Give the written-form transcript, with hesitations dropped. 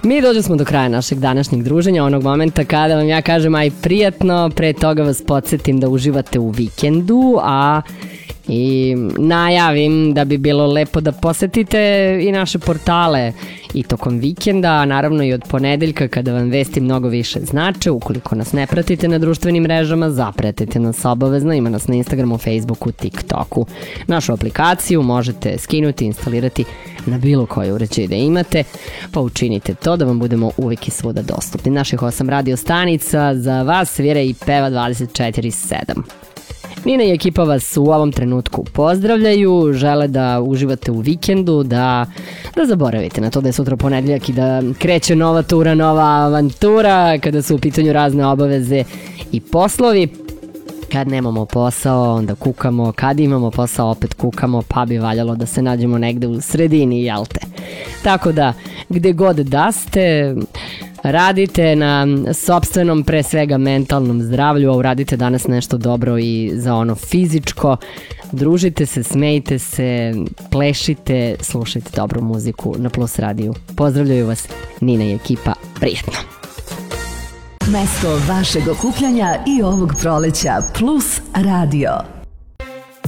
Mi dođu smo do kraja našeg današnjeg druženja, onog momenta kada vam ja kažem aj prijatno, pre toga vas podsjetim da uživate u vikendu, i najavim da bi bilo lepo da posetite i naše portale i tokom vikenda, a naravno i od ponedeljka kada vam vesti mnogo više znače. Ukoliko nas ne pratite na društvenim mrežama, zapratite nas obavezno, ima nas na Instagramu, Facebooku, TikToku. Našu aplikaciju možete skinuti, instalirati na bilo koji uređaj da imate, pa učinite to da vam budemo uvijek i svuda dostupni. Naših 8 radio stanica za vas svira i peva 24/7. Nina i ekipa vas u ovom trenutku pozdravljaju, žele da uživate u vikendu, da zaboravite na to da je sutra ponedeljak i da kreće nova tura, nova avantura, kada su u pitanju razne obaveze i poslovi. Kad nemamo posao, onda kukamo, kad imamo posao, opet kukamo, pa bi valjalo da se nađemo negde u sredini, jel te? Tako da, gde god da ste, radite na sopstvenom, pre svega mentalnom zdravlju, a uradite danas nešto dobro i za ono fizičko. Družite se, smejte se, plešite, slušajte dobru muziku na Plus radiju. Pozdravljaju vas Nina i ekipa, prijatno! Mesto vašeg okupljanja i ovog proleća Plus radio.